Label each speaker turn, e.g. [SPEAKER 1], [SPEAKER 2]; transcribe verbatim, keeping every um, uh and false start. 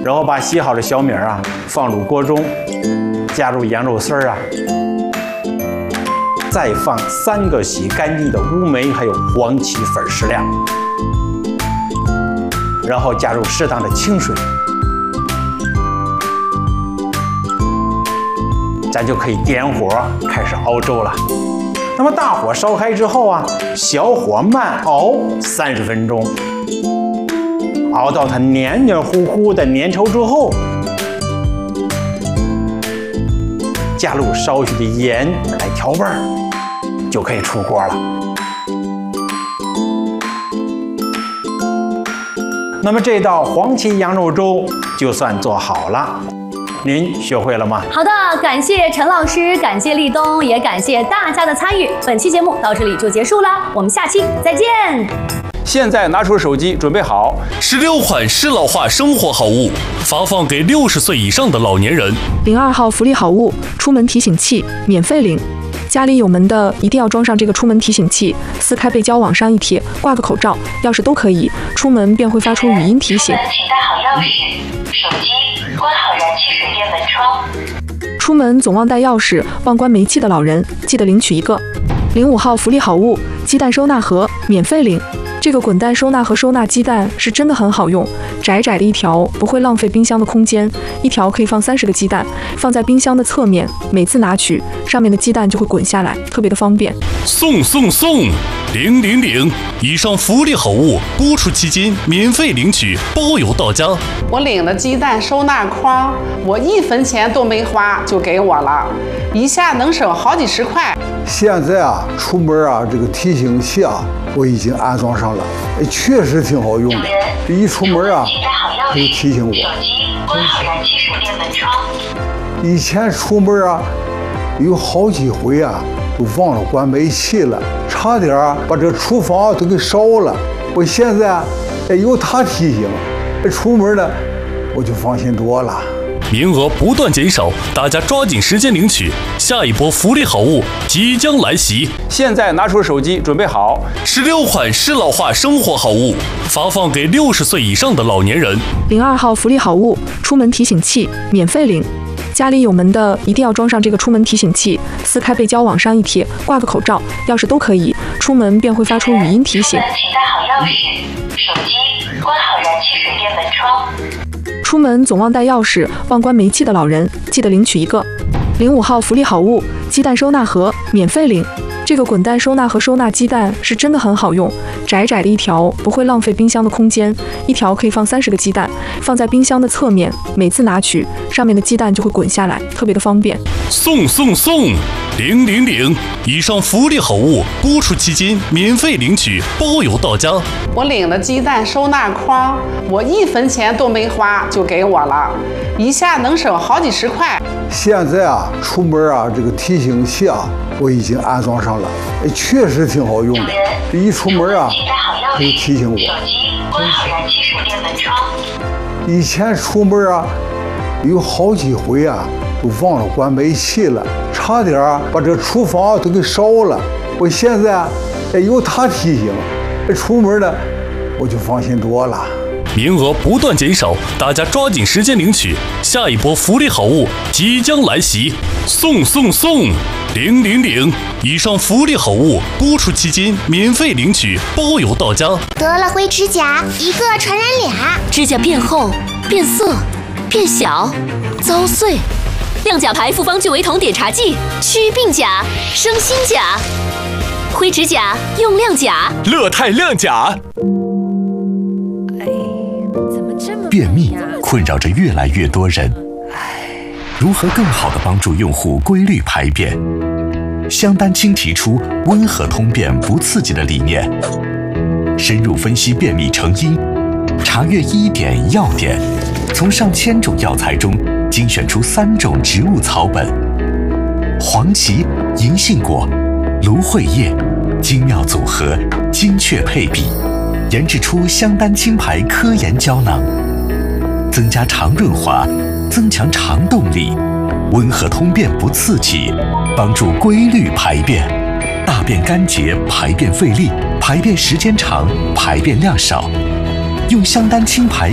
[SPEAKER 1] 然后把洗好的小米啊放入锅中，加入羊肉丝儿啊，再放三个洗干净的乌梅，还有黄芪粉适量，然后加入适当的清水，咱就可以点火开始熬粥了。那么大火烧开之后啊，小火慢熬三十分钟，熬到它黏黏糊糊的粘稠之后，加入少许的盐来调味儿，就可以出锅了。那么这道黄芪羊肉粥就算做好了。您学会了吗？
[SPEAKER 2] 好的，感谢陈老师，感谢立冬，也感谢大家的参与。本期节目到这里就结束了，我们下期再见。
[SPEAKER 3] 现在拿出手机，准备好
[SPEAKER 4] 十六款适老化生活好物，发放给六十岁以上的老年人。
[SPEAKER 5] 零二号福利好物，出门提醒器，免费领。家里有门的一定要装上这个出门提醒器，撕开背胶往上一贴，挂个口罩、钥匙都可以，出门便会发出语音提醒。
[SPEAKER 6] 请带好钥匙、手机，关好燃气水电门窗。
[SPEAKER 5] 出门总忘带钥匙、忘关煤气的老人，记得领取一个。零五号福利好物，鸡蛋收纳盒，免费领。这个滚蛋收纳盒收纳鸡蛋是真的很好用，窄窄的一条不会浪费冰箱的空间，一条可以放三十个鸡蛋，放在冰箱的侧面，每次拿取上面的鸡蛋就会滚下来，特别的方便。
[SPEAKER 4] 送送送，领领领！以上福利好物播出期间免费领取，包邮到家。
[SPEAKER 7] 我领了鸡蛋收纳筐，我一分钱都没花就给我了，一下能省好几十块。
[SPEAKER 8] 现在啊，出门啊，这个提醒器啊，我已经安装上了，哎，确实挺好用的。一出门啊，它就提醒我。
[SPEAKER 6] 手机关好燃气水电门窗。
[SPEAKER 8] 以前出门啊，有好几回啊，都忘了关煤气了，差点啊把这厨房都给烧了。我现在哎有它提醒，出门呢我就放心多了。
[SPEAKER 4] 名额不断减少，大家抓紧时间领取，下一波福利好物即将来袭。
[SPEAKER 3] 现在拿出手机，准备好
[SPEAKER 4] 十六款适老化生活好物，发放给六十岁以上的老年人。
[SPEAKER 5] 零二号福利好物，出门提醒器，免费领。家里有门的一定要装上这个出门提醒器，撕开背胶往上一贴，挂个口罩、钥匙都可以，出门便会发出语音提醒。
[SPEAKER 6] 请带好钥匙、手机，关好燃气水电门窗。
[SPEAKER 5] 出门总忘带钥匙、忘关煤气的老人，记得领取一个。零五号福利好物，鸡蛋收纳盒，免费领。这个滚蛋收纳盒收纳鸡蛋是真的很好用，窄窄的一条不会浪费冰箱的空间，一条可以放三十个鸡蛋，放在冰箱的侧面，每次拿取上面的鸡蛋就会滚下来，特别的方便。
[SPEAKER 4] 送送送，领领领！以上福利好物播出期间免费领取，包邮到家。
[SPEAKER 7] 我领了鸡蛋收纳筐，我一分钱都没花就给我了，一下能省好几十块。
[SPEAKER 8] 现在啊，出门啊，这个提醒器啊，我已经安装上了，哎，确实挺好用的。一出门啊，它就提醒我。
[SPEAKER 6] 手机关好燃气水电门窗。
[SPEAKER 8] 以前出门啊，有好几回啊，都忘了关煤气了，差点啊把这厨房都给烧了。我现在哎有它提醒，出门呢我就放心多了。
[SPEAKER 4] 名额不断减少，大家抓紧时间领取，下一波福利好物即将来袭。送送送，领领领！以上福利好物播出期间免费领取，包邮到家。
[SPEAKER 9] 得了灰指甲，一个传染俩，
[SPEAKER 10] 指甲变厚、变色、变小、遭碎。亮甲牌复方聚维酮碘茶剂，祛病甲、生新甲。灰指甲用亮甲，
[SPEAKER 4] 乐泰亮甲。
[SPEAKER 11] 便秘困扰着越来越多人，如何更好地帮助用户规律排便？香丹青提出温和通便不刺激的理念，深入分析便秘成因，查阅医典药典，从上千种药材中精选出三种植物草本：黄芪、银杏果、芦荟叶，精妙组合，精确配比，研制出香丹青牌科研胶囊。增加肠润滑，增强肠动力，温和通便不刺激，帮助规律排便，大便干结，排便费力，排便时间长，排便量少。用香丹青牌